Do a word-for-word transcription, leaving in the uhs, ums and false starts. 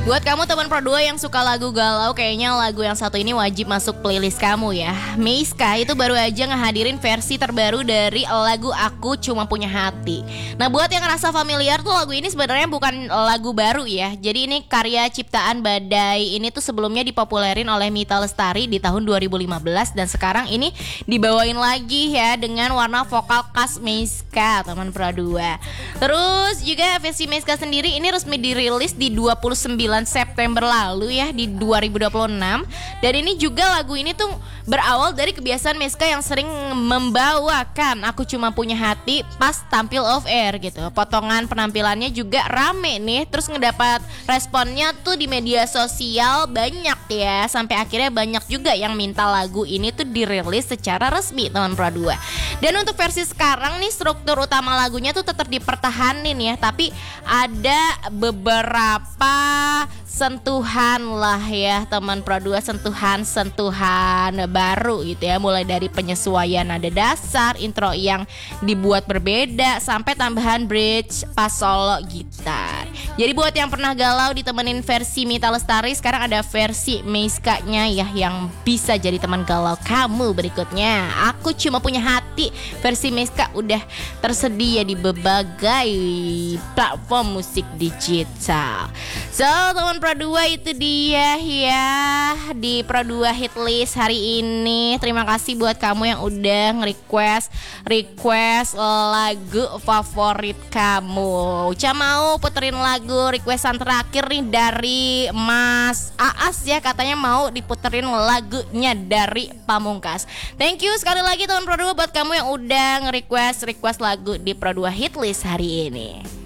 Buat kamu teman Pro dua yang suka lagu galau, kayaknya lagu yang satu ini wajib masuk playlist kamu ya. Meiska itu baru aja ngehadirin versi terbaru dari lagu Aku Cuma Punya Hati. Nah, buat yang ngerasa familiar tuh, lagu ini sebenarnya bukan lagu baru ya. Jadi ini karya ciptaan Badai. Ini tuh sebelumnya dipopulerin oleh Mita Lestari di tahun dua ribu lima belas, dan sekarang ini dibawain lagi ya dengan warna vokal khas Meiska, teman Pro dua. Terus juga versi Meiska sendiri ini resmi dirilis di dua puluh sembilan September lalu ya, di dua ribu dua puluh enam. Dan ini juga lagu ini tuh berawal dari kebiasaan Meiska yang sering membawakan Aku Cuma Punya Hati pas tampil off air gitu. Potongan penampilannya juga rame nih, terus ngedapat responnya tuh di media sosial banyak ya, sampai akhirnya banyak juga yang minta lagu ini tuh dirilis secara resmi, teman Pro dua. Dan untuk versi sekarang nih, struktur utama lagunya tuh tetap dipertahanin ya, tapi ada beberapa sentuhan lah ya, teman Pro dua, sentuhan-sentuhan baru gitu ya, mulai dari penyesuaian nada dasar, intro yang dibuat berbeda, sampai tambahan bridge pas solo gitar. Jadi buat yang pernah galau ditemenin versi Mita Lestari, sekarang ada versi Meiska-nya ya, yang bisa jadi teman galau kamu berikutnya. Aku Cuma Punya Hati versi Meiska udah tersedia di berbagai platform musik digital. So, teman Pro dua, itu dia ya di Pro dua Hitlist hari ini. Terima kasih buat kamu yang udah nge-request request lagu favorit kamu. Uca mau puterin lagu requestan terakhir nih dari Mas Aas ya, katanya mau diputerin lagunya dari Pamungkas. Thank you sekali lagi teman Pro dua buat kamu yang udah nge-request request lagu di Pro dua Hitlist hari ini.